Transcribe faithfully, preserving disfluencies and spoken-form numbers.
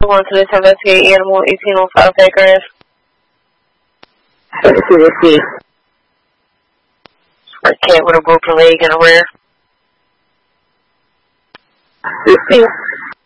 One to this investigate animal eighteen oh five Baker's. Let's see, let's see. A cat with a broken leg and a rear. Let's see.